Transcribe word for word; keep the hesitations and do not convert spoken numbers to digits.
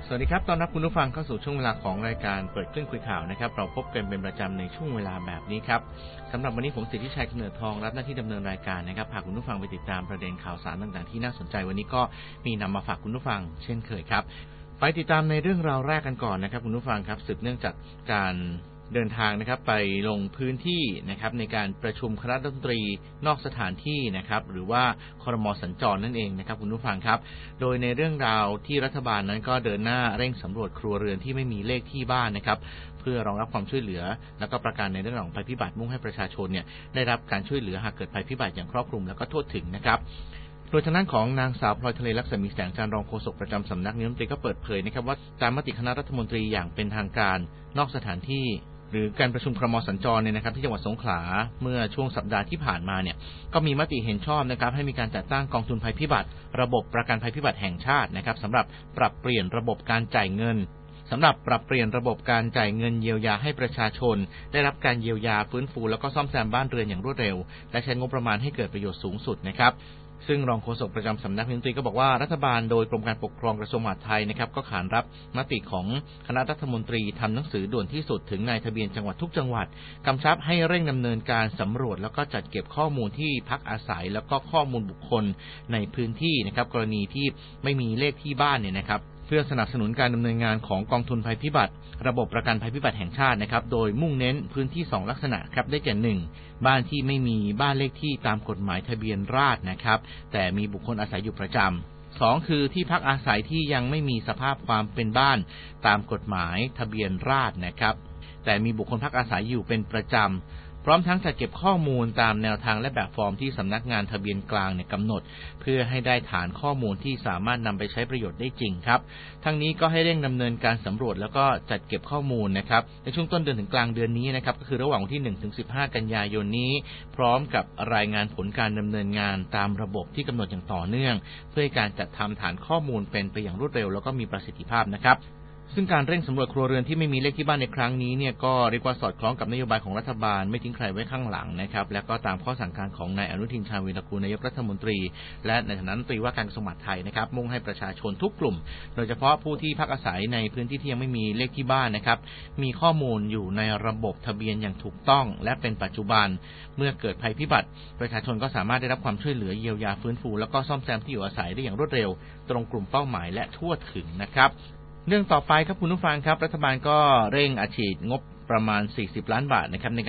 สวัสดีครับต้อนรับคุณผู้ฟังเข้าสู่ช่วงเวลาของรายการเปิดเครื่องคุยข่าวนะครับเราพบกันเป็นประจำในช่วงเวลาแบบนี้ครับสำหรับวันนี้ผมสิทธิชัยกำเนิดทองรับหน้าที่ดำเนินรายการนะครับพาคุณผู้ฟังไปติดตามประเด็นข่าวสารต่างๆที่น่าสนใจวันนี้ก็มีนำมาฝากคุณผู้ฟังเช่นเคยครับไปติดตามในเรื่องราวแรกกันก่อนนะครับคุณผู้ฟังครับสืบเนื่องจากการเดินทางนะครับไปลงพื้นที่นะครับในการประชุมคณะรัฐมนตรีนอกสถานที่นะครับหรือว่าครม.สัญจรนั่นเองนะครับคุณผู้ฟังครับโดยในเรื่องราวที่รัฐบาลนั้นก็เดินหน้าเร่งสำรวจครัวเรือนที่ไม่มีเลขที่บ้านนะครับเพื่อรองรับความช่วยเหลือและก็ประกันในเรื่องของภัยพิบัติมุ่งให้ประชาชนเนี่ยได้รับการช่วยเหลือหากเกิดภัยพิบัติอย่างครอบคลุมและก็ทั่วถึงนะครับโดยทางด้านของนางสาวพลอยทะเลลักษมีแสงจันทร์รองโฆษกประจำสำนักนายกรัฐมนตรีก็เปิดเผยนะครับว่าตามมติคณะรัฐมนตรีอย่างเป็นทางการนอกสถานที่หรือการประชุมครม.สัญจรเนี่ยนะครับที่จังหวัดสงขลาเมื่อช่วงสัปดาห์ที่ผ่านมาเนี่ยก็มีมติเห็นชอบนะครับให้มีการจัดตั้งกองทุนภัยพิบัติระบบประกันภัยพิบัติแห่งชาตินะครับสำหรับปรับเปลี่ยนระบบการจ่ายเงินสำหรับปรับเปลี่ยนระบบการจ่ายเงินเยียวยาให้ประชาชนได้รับการเยียวยาฟื้นฟูแล้วก็ซ่อมแซมบ้านเรือนอย่างรวดเร็วและใช้งบประมาณให้เกิดประโยชน์สูงสุดนะครับซึ่งรองโฆษกประจำสำนักนายกรัฐมนตรีก็บอกว่ารัฐบาลโดยกรมการปกครองกระทรวงมหาดไทยนะครับก็ขานรับมติของคณะรัฐมนตรีทำหนังสือด่วนที่สุดถึงนายทะเบียนจังหวัดทุกจังหวัดกำชับให้เร่งดำเนินการสำรวจแล้วก็จัดเก็บข้อมูลที่พักอาศัยแล้วก็ข้อมูลบุคคลในพื้นที่นะครับกรณีที่ไม่มีเลขที่บ้านเนี่ยนะครับเพื่อสนับสนุนการดำเนินงานของกองทุนภัยพิบัติระบบประกันภัยพิบัติแห่งชาตินะครับโดยมุ่งเน้นพื้นที่สองลักษณะครับได้แก่หนึ่งบ้านที่ไม่มีบ้านเลขที่ตามกฎหมายทะเบียนราษฎร์นะครับแต่มีบุคคลอาศัยอยู่ประจำสองคือที่พักอาศัยที่ยังไม่มีสภาพความเป็นบ้านตามกฎหมายทะเบียนราษฎร์นะครับแต่มีบุคคลพักอาศัยอยู่เป็นประจำพร้อมทั้งจัดเก็บข้อมูลตามแนวทางและแบบฟอร์มที่สำนักงานทะเบียนกลางเนี่ยกำหนดเพื่อให้ได้ฐานข้อมูลที่สามารถนำไปใช้ประโยชน์ได้จริงครับทั้งนี้ก็ให้เร่งดำเนินการสำรวจแล้วก็จัดเก็บข้อมูลนะครับในช่วงต้นเดือนถึงกลางเดือนนี้นะครับก็คือระหว่างวันที่หนึ่งถึงสิบห้ากันยายนนี้พร้อมกับรายงานผลการดำเนินงานตามระบบที่กำหนดอย่างต่อเนื่องเพื่อการจัดทำฐานข้อมูลเป็นไปอย่างรวดเร็วแล้วก็มีประสิทธิภาพนะครับซึ่งการเร่งสำรวจครัวเรือนที่ไม่มีเลขที่บ้านในครั้งนี้เนี่ยก็เรียกว่าสอดคล้องกับนโยบายของรัฐบาลไม่ทิ้งใครไว้ข้างหลังนะครับและก็ตามข้อสั่งการของนายอนุทินชาญวีรกูลนายกรัฐมนตรีและในฐานะรัฐมนตรีว่าการกระทรวงมหาดไทยนะครับมุ่งให้ประชาชนทุกกลุ่มโดยเฉพาะผู้ที่พักอาศัยในพื้นที่ที่ยังไม่มีเลขที่บ้านนะครับมีข้อมูลอยู่ในระบบทะเบียนอย่างถูกต้องและเป็นปัจจุบันเมื่อเกิดภัยพิบัติประชาชนก็สามารถได้รับความช่วยเหลือเยียวยาฟื้นฟูแล้วก็ซ่อมแซมที่อยู่อาศัยได้อย่างรวดเร็วตรงกลุ่มเป้าหมายและทั่วถึงนะครับเรื่องต่อไปครับคุณผู้ฟังครับรัฐบาลก็เร่งอัดฉีดงบประมาณสี่สิบล้านบาทนะครับใน